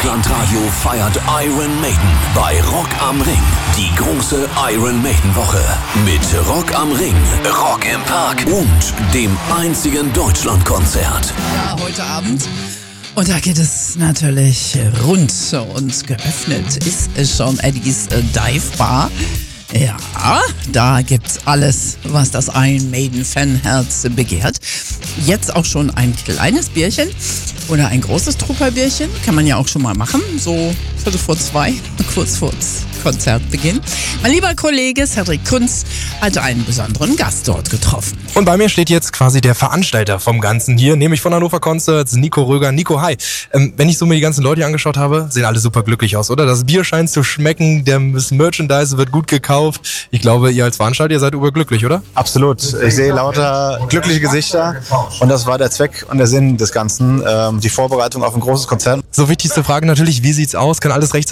Deutschlandradio feiert Iron Maiden bei Rock am Ring. Die große Iron Maiden Woche mit Rock am Ring, Rock im Park und dem einzigen Deutschlandkonzert. Ja, heute Abend. Und da geht es natürlich rund und geöffnet ist schon Eddies Dive Bar. Ja, da gibt's alles, was das Iron Maiden Fanherz begehrt. Jetzt auch schon ein kleines Bierchen oder ein großes Trupperbierchen. Kann man ja auch schon mal machen, so 2:15, kurz vor Konzertbeginn. Mein lieber Kollege Cedric Kunz hatte einen besonderen Gast dort getroffen. Und bei mir steht jetzt quasi der Veranstalter vom Ganzen hier, nämlich von Hannover Concerts, Nico Röger. Nico, hi. Wenn ich so mir die ganzen Leute hier angeschaut habe, sehen alle super glücklich aus, oder? Das Bier scheint zu schmecken, das Merchandise wird gut gekauft. Ich glaube, ihr als Veranstalter, ihr seid überglücklich, oder? Absolut. Ich sehe lauter glückliche Gesichter und das war der Zweck und der Sinn des Ganzen, die Vorbereitung auf ein großes Konzert. So, wichtigste Frage natürlich, wie sieht's aus? Kann alles rechtzeitig